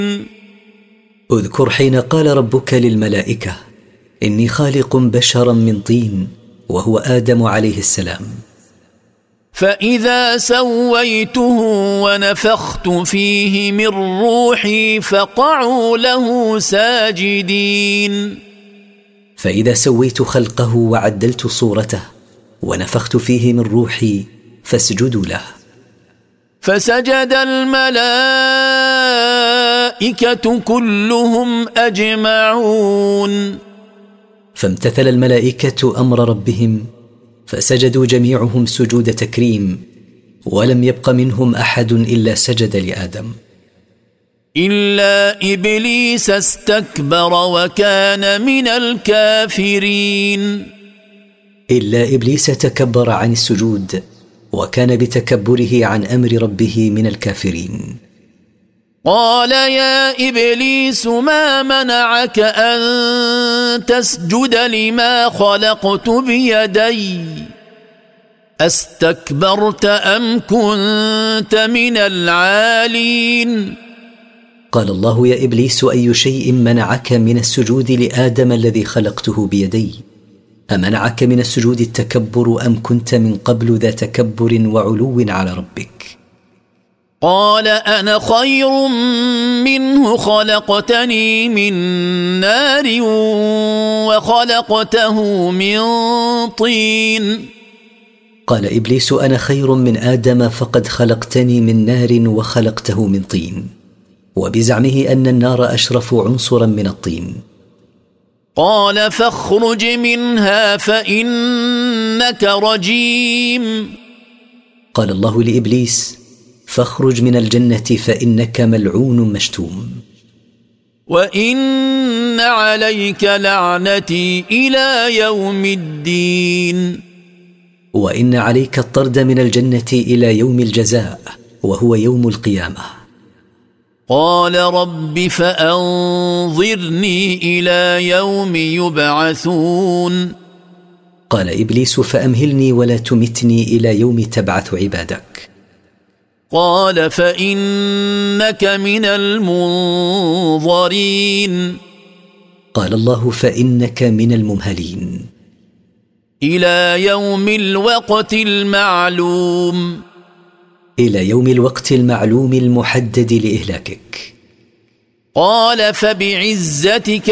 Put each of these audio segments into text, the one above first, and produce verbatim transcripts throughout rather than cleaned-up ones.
اذكر حين قال ربك للملائكة إني خالق بشرا من طين وهو آدم عليه السلام. فإذا سويته ونفخت فيه من روحي فقعوا له ساجدين. فإذا سويت خلقه وعدلت صورته ونفخت فيه من روحي فاسجدوا له. فسجد الملائكة كلهم أجمعون. فامتثل الملائكة أمر ربهم فسجدوا جميعهم سجود تكريم ولم يبق منهم أحد إلا سجد لآدم إلا إبليس استكبر وكان من الكافرين. إلا إبليس تكبر عن السجود وكان بتكبره عن أمر ربه من الكافرين. قال يا إبليس ما منعك أن تسجد لما خلقت بيدي أستكبرت أم كنت من العالين؟ قال الله يا إبليس أي شيء منعك من السجود لآدم الذي خلقته بيدي؟ أمنعك من السجود التكبر أم كنت من قبل ذا تكبر وعلو على ربك؟ قال أنا خير منه خلقتني من نار وخلقته من طين. قال إبليس أنا خير من آدم فقد خلقتني من نار وخلقته من طين، وبزعمه أن النار أشرف عنصرا من الطين. قال فاخرج منها فإنك رجيم. قال الله لإبليس فاخرج من الجنة فإنك ملعون مشتوم، وإن عليك لعنتي إلى يوم الدين. وإن عليك الطرد من الجنة إلى يوم الجزاء وهو يوم القيامة. قال رب فأنظرني إلى يوم يبعثون. قال إبليس فأمهلني ولا تمتني إلى يوم تبعث عبادك. قال فإنك من المنظرين. قال الله فإنك من الممهلين إلى يوم الوقت المعلوم. إلى يوم الوقت المعلوم المحدد لإهلاكك. قال فبعزتك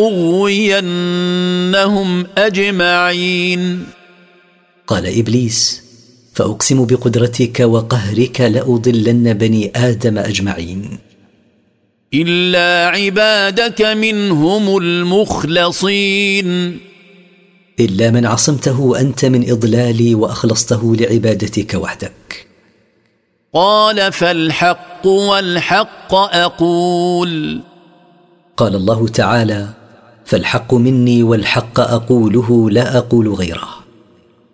لأغوينهم أجمعين. قال إبليس فأقسم بقدرتك وقهرك لأضلن بني آدم أجمعين إلا عبادك منهم المخلصين. إلا من عصمته أنت من إضلالي وأخلصته لعبادتك وحدك. قال فالحق والحق أقول. قال الله تعالى فالحق مني والحق أقوله لا أقول غيره.